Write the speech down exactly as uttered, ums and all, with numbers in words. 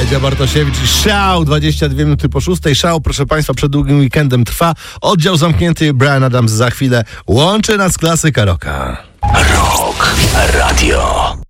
Edzia Bartosiewicz i Szał, dwadzieścia dwie minuty po szóstej. Szał, proszę Państwa, przed długim weekendem trwa. Oddział zamknięty, Bryan Adams za chwilę. Łączy nas klasyka rocka. Rock Radio.